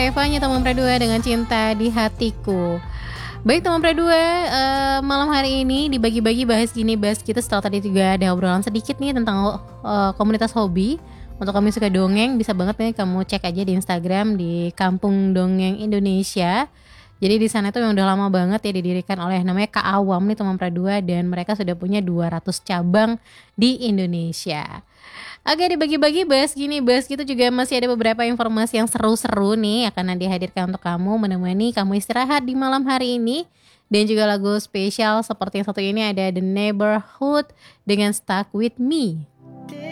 Evanya teman Pradua dengan cinta di hatiku. Baik teman Pradua, malam hari ini dibagi-bagi bahas kita setelah tadi juga ada obrolan sedikit nih tentang komunitas hobi. Untuk kami suka dongeng, bisa banget nih kamu cek aja di Instagram di Kampung Dongeng Indonesia. Jadi di sana tuh yang udah lama banget ya didirikan oleh namanya Kak Awam nih teman Pradua, dan mereka sudah punya 200 cabang di Indonesia. Oke, dibagi-bagi bahas gitu juga masih ada beberapa informasi yang seru-seru nih akan dihadirkan untuk kamu, menemani kamu istirahat di malam hari ini. Dan juga lagu spesial seperti yang satu ini ada The Neighborhood dengan Stuck With Me.